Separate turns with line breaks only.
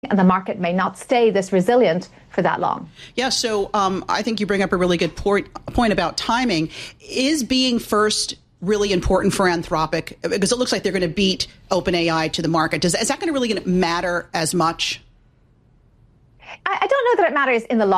and the market may not stay this resilient for that long.
Yeah, so I think you bring up a really good point about timing. Is being first really important for Anthropic? Because it looks like they're going to beat OpenAI to the market. Is that going to really matter as much?
I don't know that it matters in the long